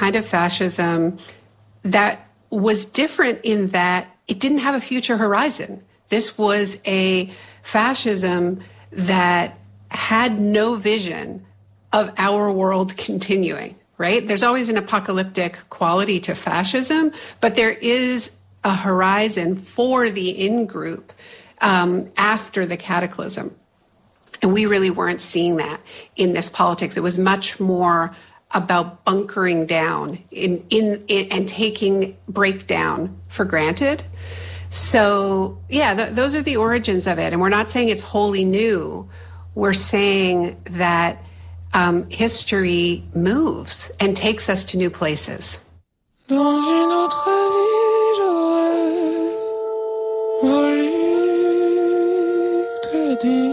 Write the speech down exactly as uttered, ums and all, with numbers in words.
kind of fascism that was different in that it didn't have a future horizon. This was a fascism that had no vision of our world continuing, right? There's always an apocalyptic quality to fascism, but there is a horizon for the in-group um, after the cataclysm. And we really weren't seeing that in this politics. It was much more about bunkering down in, in, in and taking breakdown for granted. So, yeah, th- those are the origins of it. And we're not saying it's wholly new. We're saying that um, history moves and takes us to new places. Dans une autre vie, j'aurais voulu te dire.